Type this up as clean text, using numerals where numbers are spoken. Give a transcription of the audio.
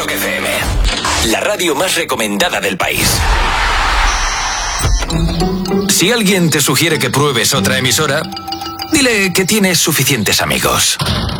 Rock FM, la radio más recomendada del país. Si alguien te sugiere que pruebes otra emisora, dile que tienes suficientes amigos.